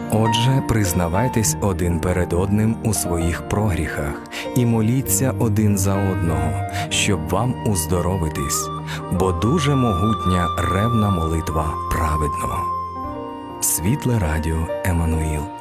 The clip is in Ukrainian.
Отже, признавайтесь один перед одним у своїх прогріхах і моліться один за одного, щоб вам уздоровитись, бо дуже могутня ревна молитва праведного. Світле радіо Еммануїл.